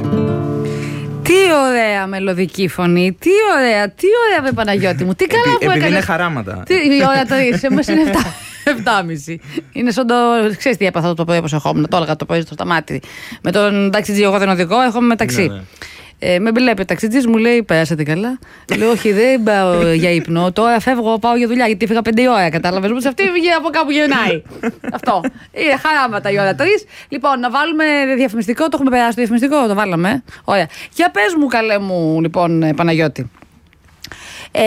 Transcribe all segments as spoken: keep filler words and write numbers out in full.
Τι ωραία μελωδική φωνή, τι ωραία, τι ωραία με Παναγιώτη μου, τι καλά Επί, που έκανε. Επειδή είναι χαράματα. Τι, η ώρα το είσαι, εμάς είναι επτά και μισή. Είναι σαν το, ξέρεις τι έπαθα το πρωί όπως ερχόμουν, το έλεγα το πρωί στο Σταμάτη. Με τον ταξιτζή, εγώ δεν οδηγώ, έρχομαι με ταξί. Ναι, ναι. Ε, με βλέπει ο ταξιτζής, μου λέει περάσατε καλά. Λέω όχι, δεν πάω για ύπνο. Τώρα φεύγω, πάω για δουλειά γιατί έφυγα πέντε ώρα. Κατάλαβες μου, σε αυτή βγει από κάπου γυρνάει. Αυτό. Είναι χαράματα η ώρα τρεις. Λοιπόν, να βάλουμε διαφημιστικό. Το έχουμε περάσει το διαφημιστικό, το βάλαμε. Ωραία. Για πες μου, καλέ μου, λοιπόν, Παναγιώτη. Ε,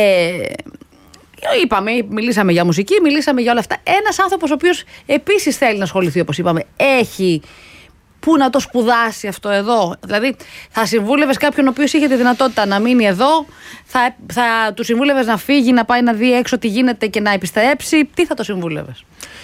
είπαμε, μιλήσαμε για μουσική, μιλήσαμε για όλα αυτά. Ένας άνθρωπος ο οποίος επίσης θέλει να ασχοληθεί, όπως είπαμε, έχει. Πού να το σπουδάσει αυτό εδώ? Δηλαδή, θα συμβούλευες κάποιον ο οποίος είχε τη δυνατότητα να μείνει εδώ, θα, θα του συμβούλευες να φύγει, να πάει να δει έξω τι γίνεται και να επιστρέψει? Τι θα το συμβούλευες?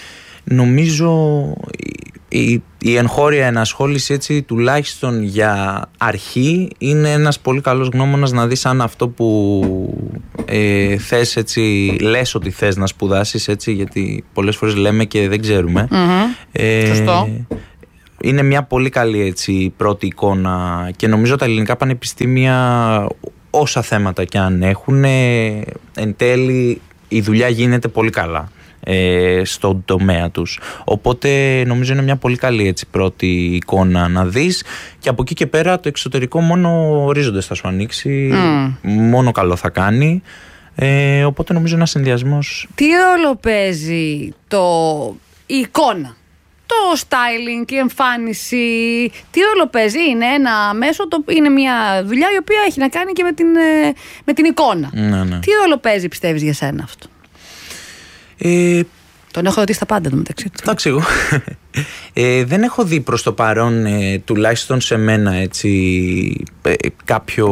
Νομίζω η, η εγχώρια ενασχόληση, έτσι, τουλάχιστον για αρχή, είναι ένας πολύ καλός γνώμονας να δεις αν αυτό που ε, θες, έτσι, λες ότι θες να σπουδάσεις, έτσι, γιατί πολλές φορές λέμε και δεν ξέρουμε. Mm-hmm. Ε, Σωστό. Είναι μια πολύ καλή, έτσι, πρώτη εικόνα και νομίζω τα ελληνικά πανεπιστήμια, όσα θέματα και αν έχουν, εν τέλει η δουλειά γίνεται πολύ καλά ε, στον τομέα τους. Οπότε νομίζω είναι μια πολύ καλή, έτσι, πρώτη εικόνα να δεις και από εκεί και πέρα το εξωτερικό μόνο ορίζοντες θα σου ανοίξει, mm. μόνο καλό θα κάνει. Ε, οπότε νομίζω ένας συνδυασμός. Τι ρόλο παίζει το... η εικόνα? Το styling, η εμφάνιση, τι ρόλο παίζει? Είναι ένα μέσο, το, είναι μια δουλειά η οποία έχει να κάνει και με την, με την εικόνα. Ναι, ναι. Τι ρόλο παίζει, πιστεύεις, για σένα αυτό? Ε, Τον έχω ρωτήσει τα πάντα εδώ μεταξύ του. Εντάξει, εγώ ε, δεν έχω δει προς το παρόν, ε, τουλάχιστον σε μένα, έτσι, ε, κάποιο...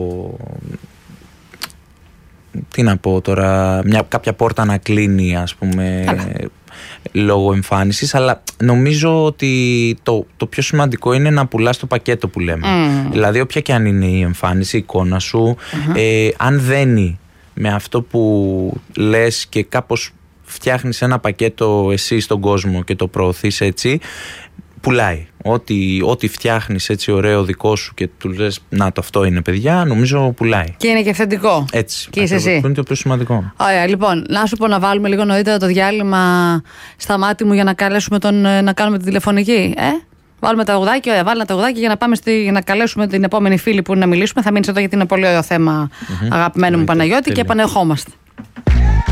Τι να πω τώρα, μια, κάποια πόρτα να κλείνει, ας πούμε, Άρα. λόγω εμφάνισης, αλλά νομίζω ότι το, το πιο σημαντικό είναι να πουλάς το πακέτο που λέμε. Mm. Δηλαδή, όποια και αν είναι η εμφάνιση, η εικόνα σου, mm-hmm. ε, αν δένει με αυτό που λες και κάπως φτιάχνεις ένα πακέτο εσύ στον κόσμο και το προωθείς έτσι, πουλάει. Ό,τι, ό,τι φτιάχνεις, έτσι, ωραίο δικό σου και του λες να το αυτό είναι, παιδιά, νομίζω πουλάει. Και είναι και αυθεντικό. Έτσι. Και είσαι εσύ. Αυτό είναι το πιο σημαντικό. Ωραία, λοιπόν, να σου πω να βάλουμε λίγο νωρίτερα το διάλειμμα στα μάτι μου για να καλέσουμε τον, να κάνουμε την τηλεφωνική. Ε? Βάλουμε τα τραγουδάκι, ωραία, βάλουμε τα τραγουδάκι για να πάμε στη, για να καλέσουμε την επόμενη φίλη που είναι να μιλήσουμε. Θα μείνεις εδώ γιατί είναι πολύ ωραίο θέμα, mm-hmm. αγαπημένο μου Παναγιώτη, και επανερχόμαστε.